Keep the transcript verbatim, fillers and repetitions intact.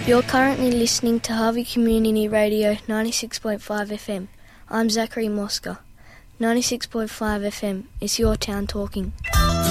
You're currently listening to Harvey Community Radio ninety-six point five F M. I'm Zachary Mosca. ninety-six point five F M is your town talking.